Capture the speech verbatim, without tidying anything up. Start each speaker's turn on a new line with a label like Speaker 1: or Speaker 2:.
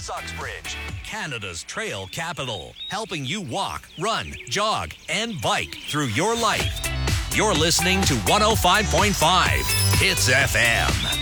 Speaker 1: Norris Uxbridge, Canada's trail capital, helping you walk, run, jog, and bike through your life. You're listening to one oh five point five Hits F M.